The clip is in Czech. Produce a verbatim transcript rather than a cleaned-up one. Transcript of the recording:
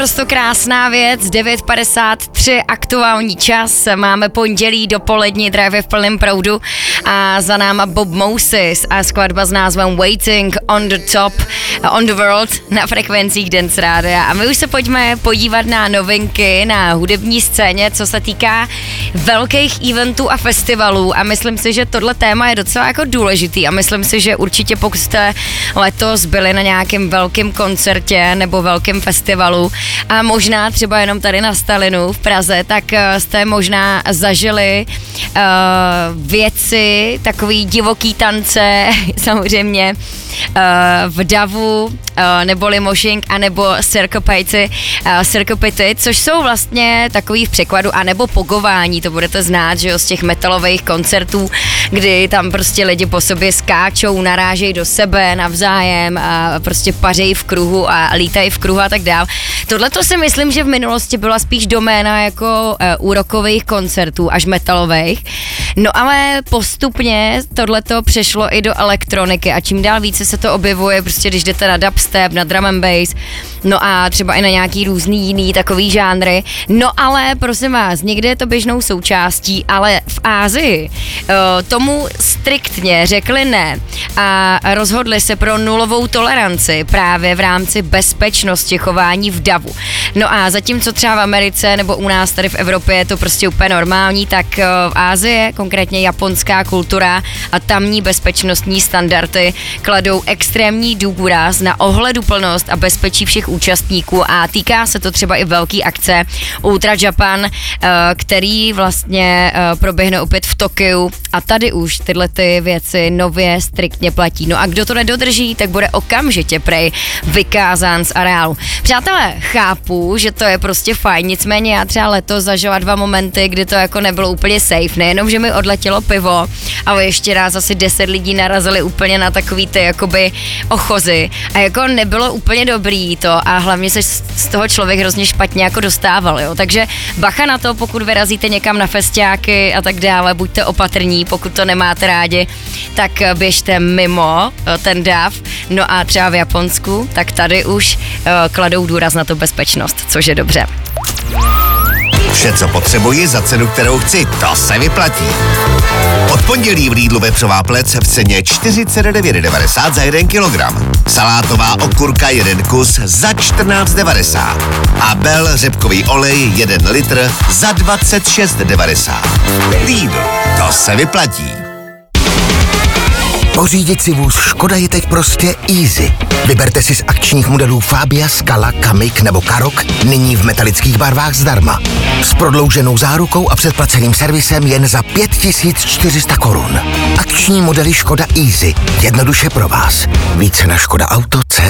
naprosto krásná věc, devět padesát tři aktuální čas, máme pondělí dopolední, drive v plném proudu a za náma Bob Moses a skladba s názvem Waiting on the Top, on the World na frekvencích Dance Rádia. A my už se pojďme podívat na novinky na hudební scéně, co se týká velkých eventů a festivalů a myslím si, že tohle téma je docela jako důležitý a myslím si, že určitě pokud jste letos byli na nějakém velkém koncertě nebo velkém festivalu a možná třeba jenom tady na Stalinu v Praze, tak jste možná zažili uh, věci, takový divoký tance, samozřejmě uh, v davu, uh, neboli moshing, anebo circopity, uh, circopity, což jsou vlastně takový v překladu, anebo pogování, to budete znát, že jo, z těch metalových koncertů, kdy tam prostě lidi po sobě skáčou, narážejí do sebe navzájem a prostě pařejí v kruhu a lítají v kruhu a tak dál. Tohle to si myslím, že v minulosti byla spíš doména jako uh, úrokových koncertů, až metalových. No ale postupně tohleto přešlo i do elektroniky a čím dál více se to objevuje, prostě když jdete na dubstep, na drum and bass, no a třeba i na nějaký různý jiný takový žánry. No ale prosím vás, někde je to běžnou součástí, ale v Asii uh, tomu striktně řekli ne a rozhodli se pro nulovou toleranci právě v rámci bezpečnosti chování v davu. No a zatímco třeba v Americe nebo u nás tady v Evropě je to prostě úplně normální, tak uh, v Asii, konkrétně japonská kultura a tamní bezpečnostní standardy kladou extrémní důraz na ohleduplnost a bezpečí všech účastníků a týká se to třeba i velký akce Ultra Japan, který vlastně proběhne opět v Tokiu a tady už tyhle ty věci nově striktně platí. No a kdo to nedodrží, tak bude okamžitě prej vykázán z areálu. Přátelé, chápu, že to je prostě fajn, nicméně já třeba letos zažila dva momenty, kdy to jako nebylo úplně safe, nejenom, že mi odletělo pivo, ale ještě nás asi deset lidí narazili úplně na takový ty jakoby ochozy a jako nebylo úplně dobrý to a hlavně se z toho člověk hrozně špatně jako dostával, jo, takže bacha na to, pokud vyrazíte někam na festiáky a tak dále, buďte opatrní, pokud to nemáte rádi, tak běžte mimo ten dav, no a třeba v Japonsku, tak tady už uh, kladou důraz na tu bezpečnost, což je dobře. Vše, co potřebuji za cenu, kterou chci, to se vyplatí. Od pondělí v Lidlu vepřová plec v ceně čtyřicet devět devadesát za jeden kilogram. Salátová okurka jeden kus za čtrnáct devadesát. A Bell řepkový olej jeden litr za dvacet šest devadesát. Lidl, to se vyplatí. Pořídit si vůz Škoda je teď prostě easy. Vyberte si z akčních modelů Fabia, Scala, Kamiq nebo Karoq nyní v metalických barvách zdarma. S prodlouženou zárukou a předplaceným servisem jen za pět tisíc čtyři sta korun. Akční modely Škoda Easy. Jednoduše pro vás. Více na škoda auto tečka cé zet.